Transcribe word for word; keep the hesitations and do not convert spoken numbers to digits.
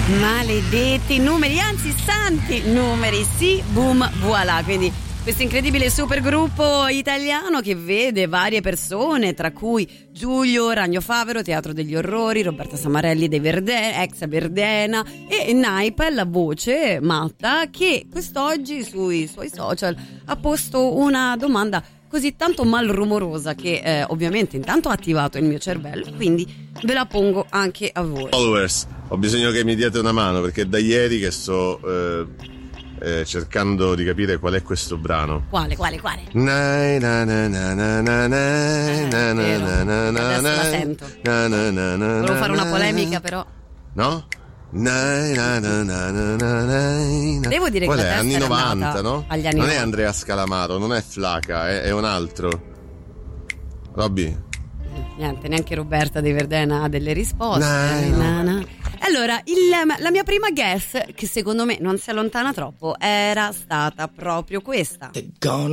Maledetti numeri, anzi santi numeri, sì, boom, voilà. Quindi questo incredibile supergruppo italiano che vede varie persone, tra cui Giulio Ragno Favero, Teatro degli Orrori, Roberta Samarelli dei Verdena, ex Verdena, e Naipa, la voce matta, che quest'oggi sui suoi social ha posto una domanda così tanto malrumorosa che eh, ovviamente intanto ha attivato il mio cervello, quindi ve la pongo anche a voi. Followers, ho bisogno che mi diate una mano perché da ieri che sto eh, eh, cercando di capire qual è questo brano. Quale, quale, quale? Na, na, na, na, na, na, na, Eh, na, vero. na, na, na, Adesso la na, sento. na, na, na, na, Volevo fare una na, polemica, però no? Na, na, na, na, na, na, na. devo dire Qual che la è? testa Anni era novanta, andata no? agli anni Non è novanta. Andrea Scalamaro, non è Flaca, è, è un altro. Robby? Niente, neanche Roberta dei Verdena ha delle risposte. No. Na, na. Allora, il- la mia prima guess, che secondo me non si allontana troppo, era stata proprio questa. They're gonna